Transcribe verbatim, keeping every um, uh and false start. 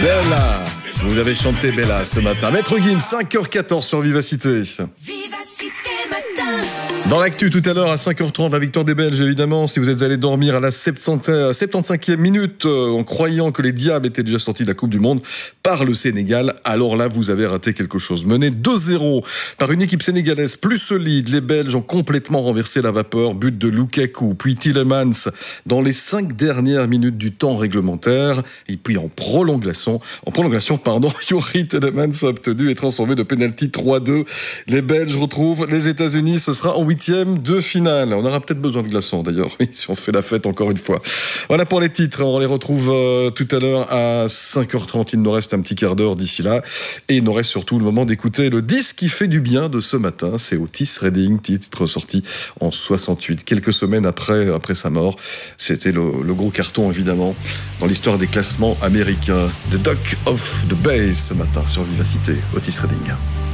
Bella, vous avez chanté Bella ce matin. Maître Gims, cinq heures quatorze sur Vivacité. Vivacité matin. Dans l'actu tout à l'heure à cinq heures trente, la victoire des Belges évidemment. Si vous êtes allé dormir à la soixante-quatrième minute euh, en croyant que les Diables étaient déjà sortis de la Coupe du Monde par le Sénégal, alors là vous avez raté quelque chose. Mené deux zéro par une équipe sénégalaise plus solide, les Belges ont complètement renversé la vapeur. But de Lukaku, puis Tielemans dans les cinq dernières minutes du temps réglementaire. Et puis en prolongation, en prolongation pardon, Youri Tielemans a obtenu et transformé de penalty trois deux. Les Belges retrouvent les États-Unis. Ce sera en huitième de finale. On aura peut-être besoin de glaçons d'ailleurs, si on fait la fête encore une fois. Voilà pour les titres. On les retrouve euh, tout à l'heure à cinq heures trente. Il nous reste un petit quart d'heure d'ici là. Et il nous reste surtout le moment d'écouter le disque qui fait du bien de ce matin. C'est Otis Redding, titre sorti en soixante-huit. Quelques semaines après, après sa mort. C'était le, le gros carton évidemment dans l'histoire des classements américains. The Dock of the Bay ce matin sur Vivacité. Otis Redding.